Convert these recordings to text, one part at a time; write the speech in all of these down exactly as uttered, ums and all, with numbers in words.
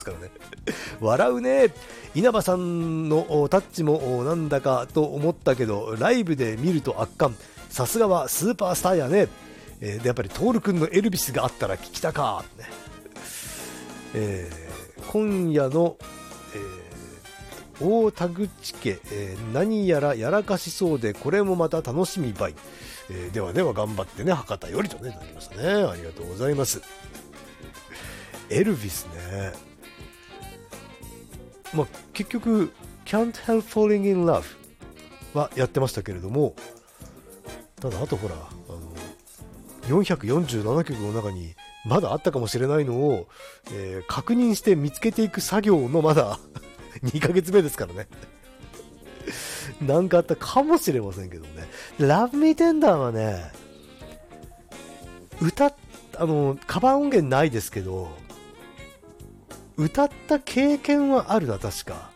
からね笑うね。稲葉さんのタッチもなんだかと思ったけど、ライブで見ると圧巻。さすがはスーパースターやね。えー、でやっぱりトール君のエルビスがあったら聞きたか、ね。えー、今夜の、えー、大田口家、えー、何やらやらかしそうで、これもまた楽しみばい。えー、ではでは頑張ってね、博多よりとね、いただきましたね。ありがとうございます。エルビスね。まあ、結局 Can't Help Falling in Love はやってましたけれども、ただあとほらあのよんひゃくよんじゅうななきょくの中にまだあったかもしれないのを、えー、確認して見つけていく作業のまだにかげつめですからねなんかあったかもしれませんけどね。 Love Me Tender はね、歌っあのカバー音源ないですけど歌った経験はあるな、確か。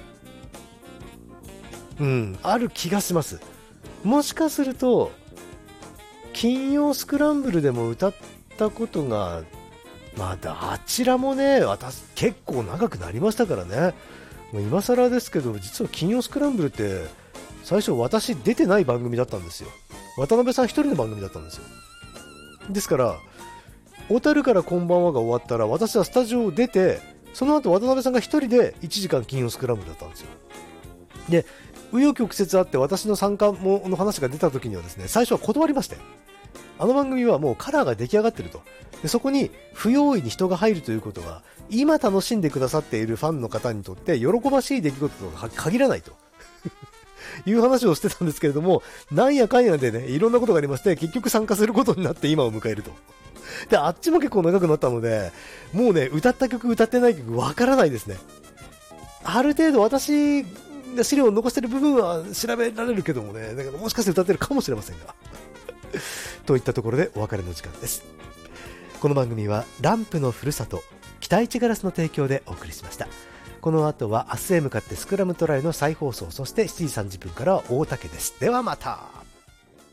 うん、ある気がします。もしかすると金曜スクランブルでも歌ったことが、またあちらもね、私結構長くなりましたからね。もう今更ですけど、実は金曜スクランブルって最初私出てない番組だったんですよ。渡辺さん一人の番組だったんですよ。ですから小樽からこんばんはが終わったら、私はスタジオを出て、その後渡辺さんが一人でいちじかん金曜スクランブルだったんですよ。で、紆余曲折あって私の参加もの話が出た時にはですね、最初は断りまして、あの番組はもうカラーが出来上がってると。で、そこに不用意に人が入るということは、今楽しんでくださっているファンの方にとって喜ばしい出来事とは限らないという話をしてたんですけれども、なんやかんやでね、いろんなことがありまして、結局参加することになって今を迎えると。で、あっちも結構長くなったので、もうね、歌った曲歌ってない曲わからないですね。ある程度私が資料を残してる部分は調べられるけどもね、だからもしかして歌ってるかもしれませんがといったところでお別れの時間です。この番組はランプのふるさと北市ガラスの提供でお送りしました。この後は明日へ向かってスクラムトライの再放送、そしてしちじさんじゅっぷんからは大竹です。ではまた。